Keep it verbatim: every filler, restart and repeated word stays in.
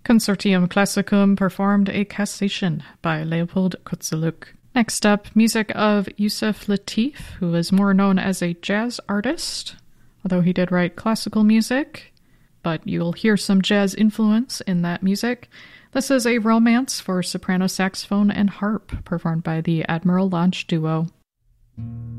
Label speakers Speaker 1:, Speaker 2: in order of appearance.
Speaker 1: Concertium Classicum performed a Cassation by Leopold Kozeluk. Next up, music of Yusef Lateef, who is more known as a jazz artist, although he did write classical music, but you'll hear some jazz influence in that music. This is a romance for soprano saxophone and harp, performed by the Admiral Launch Duo.